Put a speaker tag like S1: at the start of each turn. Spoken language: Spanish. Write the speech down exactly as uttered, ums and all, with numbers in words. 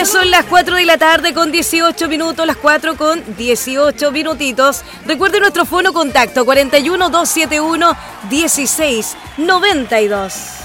S1: son las cuatro de la tarde con dieciocho minutos, las cuatro con dieciocho minutitos. Recuerde nuestro fono contacto cuarenta y uno, doscientos setenta y uno, dieciséis noventa y dos.